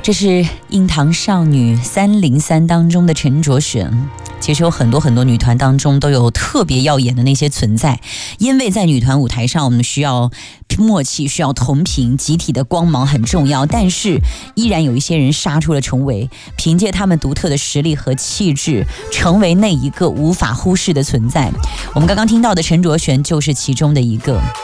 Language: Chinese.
这是樱桃少女303当中的陈卓璇。其实有很多女团当中都有特别耀眼的那些存在，因为在女团舞台上我们需要默契，需要同频，集体的光芒很重要，但是依然有一些人杀出了重围，凭借他们独特的实力和气质，成为那一个无法忽视的存在。我们刚刚听到的陈卓璇就是其中的一个。